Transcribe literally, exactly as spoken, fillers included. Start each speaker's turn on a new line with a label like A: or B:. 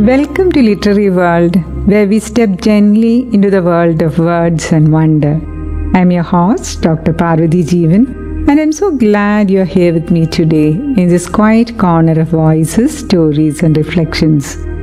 A: Welcome to Literary World, where we step gently into the world of words and wonder. I'm your host, Doctor Parvati Jeevan, and I'm so glad you're here with me today in this quiet corner of voices, stories, and reflections.